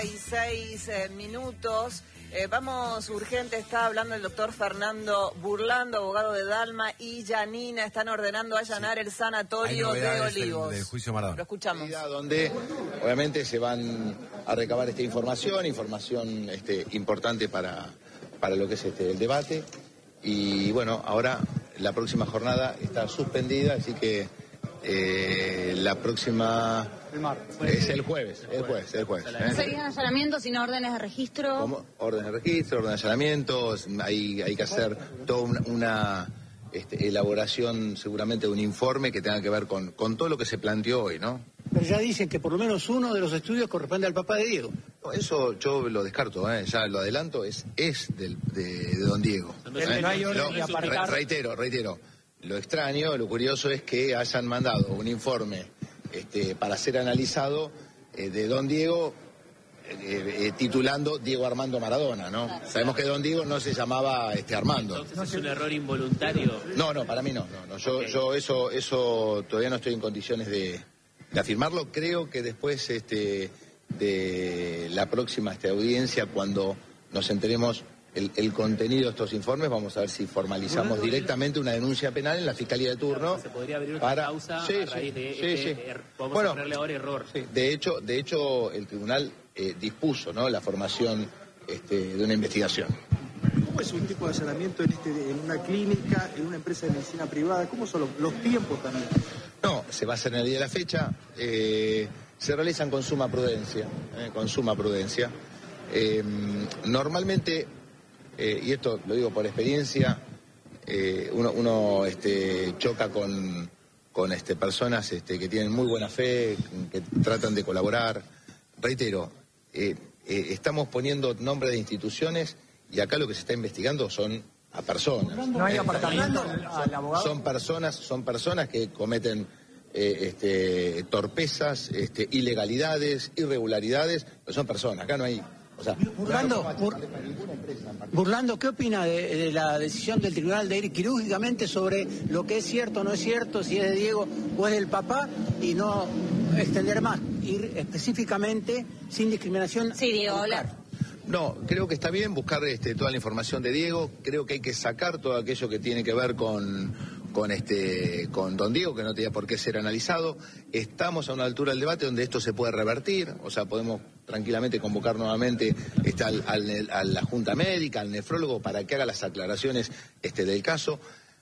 6 minutos. Vamos urgente, está hablando el doctor Fernando Burlando, abogado de Dalma y Yanina. Están ordenando allanar el sanatorio de Olivos. Del juicio Maradona. Lo escuchamos. Donde obviamente se van a recabar esta información importante para lo que es el debate. Y bueno, ahora la próxima jornada está suspendida, así que la próxima... Es el jueves. ¿Serían allanamientos sin órdenes de registro? ¿Cómo? Órdenes de registro, órdenes de allanamientos, hay que hacer toda una elaboración seguramente de un informe que tenga que ver con todo lo que se planteó hoy, ¿no? Pero ya dicen que por lo menos uno de los estudios corresponde al papá de Diego. No, eso yo lo descarto, ya lo adelanto, es de don Diego. No hay orden de apartar. Reitero, lo extraño, lo curioso es que hayan mandado un informe para ser analizado de don Diego, titulando Diego Armando Maradona, ¿no? Claro. Sabemos que don Diego no se llamaba Armando. ¿Es un error involuntario? No, para mí no. Okay. Yo eso todavía no estoy en condiciones de afirmarlo. Creo que después de la próxima audiencia, cuando nos enteremos el contenido de estos informes, vamos a ver si formalizamos directamente una denuncia penal en la Fiscalía de turno. Se podría abrir otra causa a raíz de vamos a ponerle ahora error. Sí. De hecho, el tribunal dispuso, ¿no?, la formación de una investigación. ¿Cómo es un tipo de allanamiento en una clínica, en una empresa de medicina privada? ¿Cómo son los tiempos también? No, se va a hacer en el día de la fecha. Se realizan con suma prudencia. Normalmente, y esto lo digo por experiencia, uno choca con personas que tienen muy buena fe, que tratan de colaborar. Reitero, estamos poniendo nombre de instituciones y acá lo que se está investigando son a personas. No hay apartamento al abogado. Son personas que cometen torpezas, ilegalidades, irregularidades, pero son personas, acá no hay... Burlando, ¿qué opina de la decisión del tribunal de ir quirúrgicamente sobre lo que es cierto o no es cierto, si es de Diego o es del papá, y no extender más, ir específicamente sin discriminación? Sí, Diego, hablar. No, creo que está bien buscar toda la información de Diego. Creo que hay que sacar todo aquello que tiene que ver con don Diego, que no tenía por qué ser analizado. Estamos a una altura del debate donde esto se puede revertir, o sea, podemos tranquilamente convocar nuevamente a la Junta Médica, al nefrólogo, para que haga las aclaraciones del caso.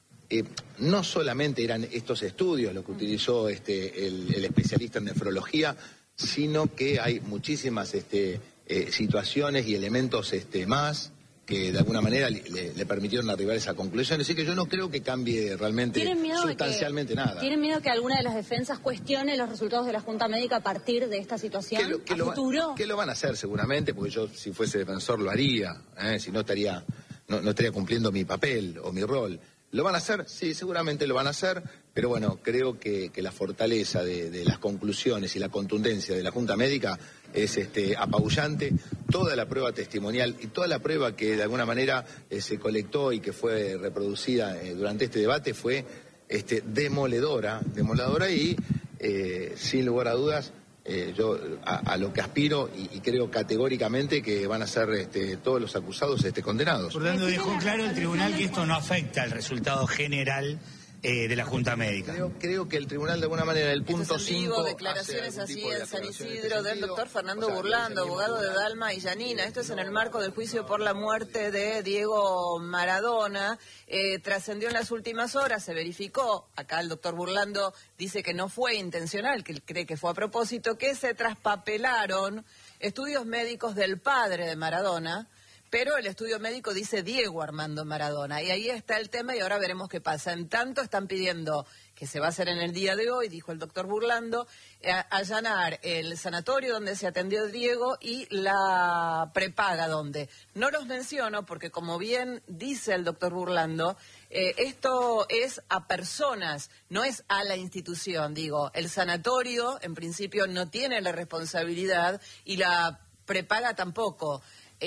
No solamente eran estos estudios lo que utilizó el especialista en nefrología, sino que hay muchísimas situaciones y elementos más que de alguna manera le permitieron arribar a esa conclusión. Así que yo no creo que cambie realmente sustancialmente nada. ¿Tienen miedo que alguna de las defensas cuestione los resultados de la Junta Médica a partir de esta situación? ¿A futuro? Que lo van a hacer seguramente, porque yo, si fuese defensor, lo haría. Si no estaría cumpliendo mi papel o mi rol. ¿Lo van a hacer? Sí, seguramente lo van a hacer, pero bueno, creo que la fortaleza de las conclusiones y la contundencia de la Junta Médica es apabullante. Toda la prueba testimonial y toda la prueba que de alguna manera se colectó y que fue reproducida durante este debate fue demoledora y sin lugar a dudas yo a lo que aspiro y creo categóricamente que van a ser todos los acusados condenados. Orlando, dejó claro el tribunal que esto no afecta al resultado general de la Junta Médica. Creo que el tribunal de alguna manera, el punto 5... declaraciones así en San Isidro del doctor Fernando Burlando, abogado de Dalma y Yanina. Esto es en el marco del juicio por la muerte de Diego Maradona. Trascendió en las últimas horas, se verificó, acá el doctor Burlando dice que no fue intencional, que él cree que fue a propósito, que se traspapelaron estudios médicos del padre de Maradona, pero el estudio médico dice Diego Armando Maradona, y ahí está el tema y ahora veremos qué pasa. En tanto están pidiendo, que se va a hacer en el día de hoy, dijo el doctor Burlando, allanar el sanatorio donde se atendió Diego y la prepaga donde. No los menciono porque, como bien dice el doctor Burlando, esto es a personas, no es a la institución. Digo, el sanatorio en principio no tiene la responsabilidad y la prepaga tampoco.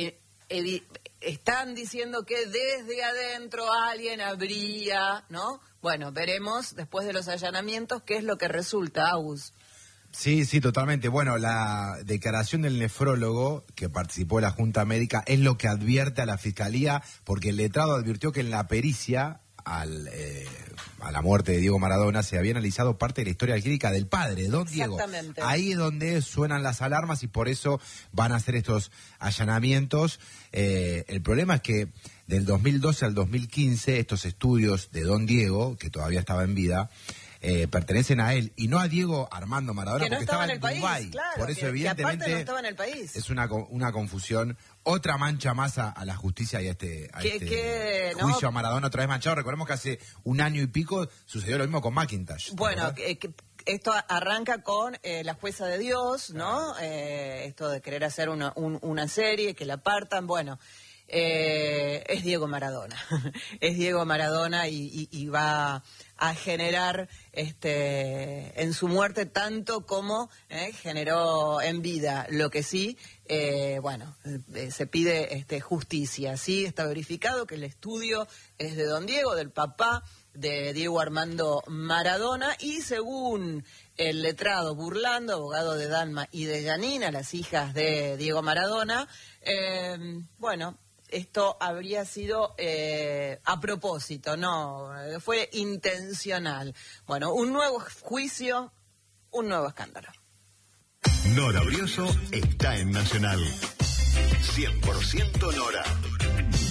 Están diciendo que desde adentro alguien habría, ¿no? Bueno, veremos después de los allanamientos qué es lo que resulta, Agus. Sí, totalmente. Bueno, la declaración del nefrólogo que participó de la Junta Médica es lo que advierte a la Fiscalía, porque el letrado advirtió que en la pericia a la muerte de Diego Maradona se había analizado parte de la historia clínica del padre, don Diego. Ahí es donde suenan las alarmas y por eso van a hacer estos allanamientos. El problema es que del 2012 al 2015 estos estudios de don Diego, que todavía estaba en vida, pertenecen a él y no a Diego Armando Maradona, porque estaba en Dubái. Claro, por eso evidentemente no estaba en el país. Es una confusión, otra mancha más a la justicia y a este juicio a Maradona otra vez manchado. Recordemos que hace un año y pico sucedió lo mismo con McIntosh. Bueno, esto arranca con La Jueza de Dios, ¿no? Esto de querer hacer una serie, que la apartan, bueno. Es Diego Maradona. Es Diego Maradona y va a generar en su muerte tanto como generó en vida. Lo que sí, se pide justicia. Sí, está verificado que el estudio es de don Diego, del papá de Diego Armando Maradona, y según el letrado Burlando, abogado de Dalma y de Janina, las hijas de Diego Maradona, esto habría sido a propósito, no, fue intencional. Bueno, un nuevo juicio, un nuevo escándalo. Nora Brioso está en Nacional. 100% Nora.